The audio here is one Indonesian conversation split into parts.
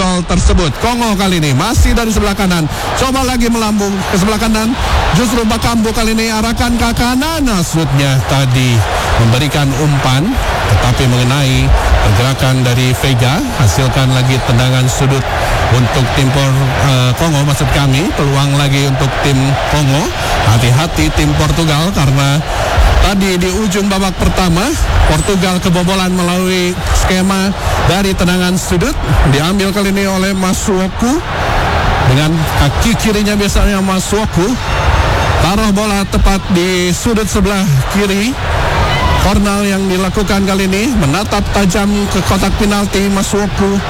gol tersebut. Kongo kali ini masih dari sebelah kanan, coba lagi melambung ke sebelah kanan. Justru Bakambu kali ini arahkan ke kanan. Maksudnya tadi memberikan umpan, tetapi mengenai pergerakan dari Vega, hasilkan lagi tendangan sudut untuk tim Kongo, maksud kami. Peluang lagi untuk tim Kongo. Hati-hati tim Portugal, karena tadi di ujung babak pertama Portugal kebobolan melalui skema dari tendangan sudut. Diambil kali ini oleh Masuaku dengan kaki kirinya, biasanya Masuaku taruh bola tepat di sudut sebelah kiri. Cornel yang dilakukan kali ini, menatap tajam ke kotak penalti Masuaku.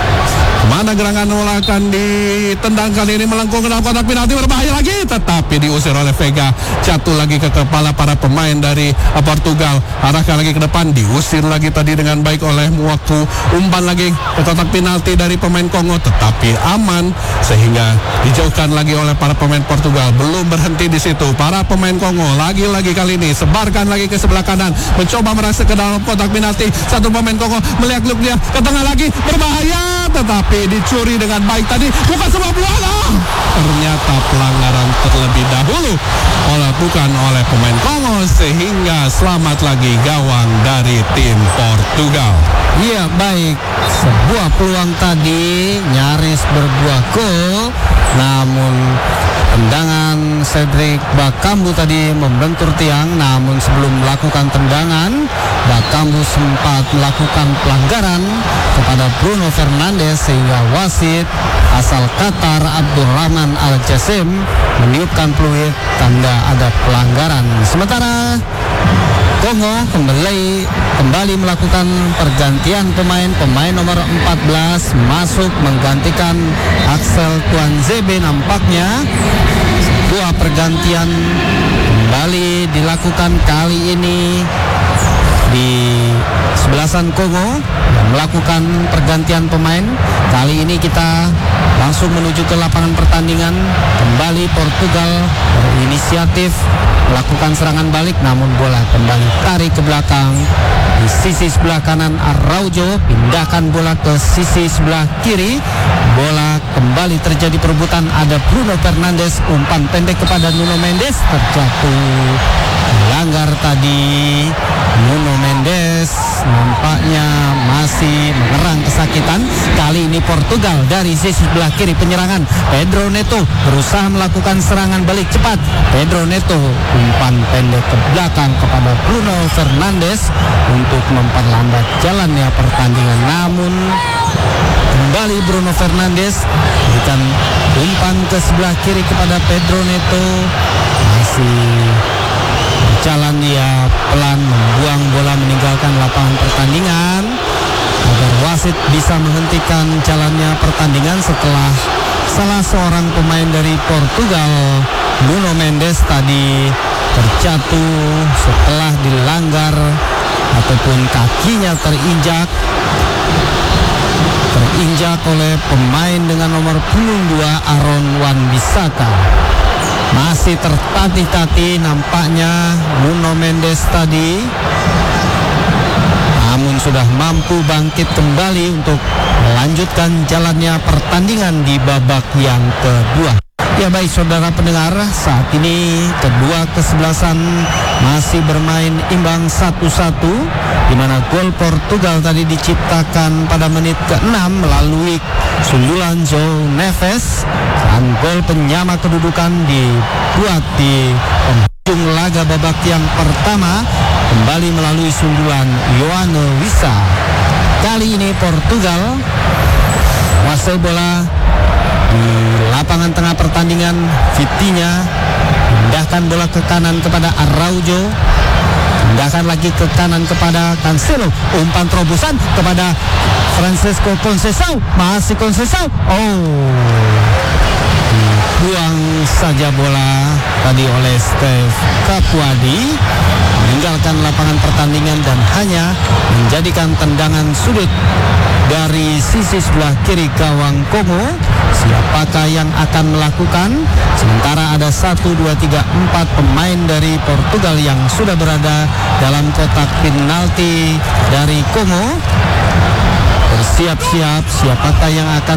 Mana gerangan bola akan ditendang kali ini, melengkung ke dalam kotak penalti, berbahaya lagi, tetapi diusir oleh Vega. Jatuh lagi ke kepala para pemain dari Portugal. Arahkan lagi ke depan, diusir lagi tadi dengan baik oleh Muaku. Umpan lagi ke kotak penalti dari pemain Kongo, tetapi aman sehingga dijauhkan lagi oleh para pemain Portugal. Belum berhenti di situ, para pemain Kongo lagi-lagi kali ini sebarkan lagi ke sebelah kanan, mencoba merasa ke dalam kotak penalti. Satu pemain Kongo melihat dia ke tengah lagi, berbahaya, tetapi dicuri dengan baik tadi. Bukan sebuah peluang, ternyata pelanggaran terlebih dahulu dilakukan oleh pemain Kongo, sehingga selamat lagi gawang dari tim Portugal. Iya, baik, sebuah peluang tadi nyaris berbuah gol, namun tendangan Cedric Bakambu tadi membentur tiang. Namun sebelum melakukan tendangan, Bakambu sempat melakukan pelanggaran kepada Bruno Fernandes, sehingga wasit asal Qatar Abdurrahman Al-Jassim meniupkan peluit tanda ada pelanggaran. Sementara Kongo kembali melakukan pergantian pemain nomor 14 masuk menggantikan Axel Tuanzebe. Nampaknya sebuah pergantian kembali dilakukan kali ini di sebelasan Kongo yang melakukan pergantian pemain. Kali ini kita langsung menuju ke lapangan pertandingan. Kembali Portugal berinisiatif melakukan serangan balik, namun bola kembali tarik ke belakang di sisi sebelah kanan. Araujo pindahkan bola ke sisi sebelah kiri. Bola kembali terjadi perebutan, ada Bruno Fernandes, umpan pendek kepada Nuno Mendes, terjatuh melanggar tadi. Nuno Mendes nampaknya masih mengerang kesakitan. Kali ini Portugal dari sisi sebelah kiri penyerangan. Pedro Neto berusaha melakukan serangan balik cepat. Pedro Neto umpan pendek ke belakang kepada Bruno Fernandes untuk memperlambat jalannya pertandingan. Namun kembali Bruno Fernandes berikan umpan ke sebelah kiri kepada Pedro Neto. Masih berjalan dia pelan membuang bola meninggalkan lapangan pertandingan agar wasit bisa menghentikan jalannya pertandingan setelah salah seorang pemain dari Portugal, Nuno Mendes, tadi terjatuh setelah dilanggar ataupun kakinya terinjak oleh pemain dengan nomor punggung 2 Aaron Wan-Bissaka. Masih tertatih-tatih nampaknya Nuno Mendes tadi, namun sudah mampu bangkit kembali untuk melanjutkan jalannya pertandingan di babak yang kedua. Ya baik saudara pendengar, saat ini kedua kesebelasan masih bermain imbang 1-1, di mana gol Portugal tadi diciptakan pada menit ke-6 melalui sundulan João Neves, dan gol penyama kedudukan dibuat di penghujung laga babak yang pertama kembali melalui sundulan Yoane Wissa. Kali ini Portugal menguasai bola di lapangan tengah pertandingan. Vitinha pindahkan bola ke kanan kepada Araujo, pindahkan lagi ke kanan kepada Cancelo, umpan terobosan kepada Francisco Conceição, masih Conceição, dibuang saja bola tadi oleh Steve Capuadi, meninggalkan lapangan pertandingan dan hanya menjadikan tendangan sudut dari sisi sebelah kiri gawang Kongo. Siapakah yang akan melakukan? Sementara ada 1, 2, 3, 4 pemain dari Portugal yang sudah berada dalam kotak penalti dari Kongo. Bersiap-siap siapakah yang akan